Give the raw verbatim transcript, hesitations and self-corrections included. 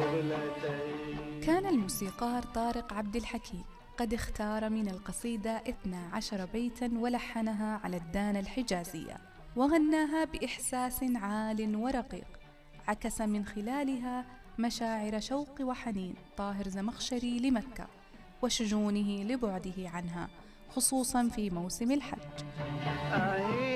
كان الموسيقار طارق عبد الحكيم قد اختار من القصيدة اثنا عشر بيتاً ولحنها على الدانة الحجازية، وغناها بإحساس عال ورقيق عكس من خلالها مشاعر شوق وحنين طاهر زمخشري لمكة وشجونه لبعده عنها، خصوصاً في موسم الحج.